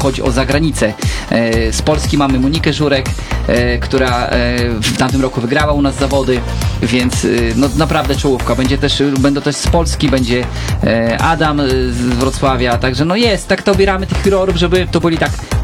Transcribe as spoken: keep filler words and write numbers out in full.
chodzi o zagranicę. Z Polski mamy Monikę Żurek, która w tamtym roku wygrała u nas zawody, więc no, naprawdę czołówka. Będzie też, będą też z Polski, będzie Adam z Wrocławia, także no jest, tak to obieramy tych jurorów, żeby to byli tak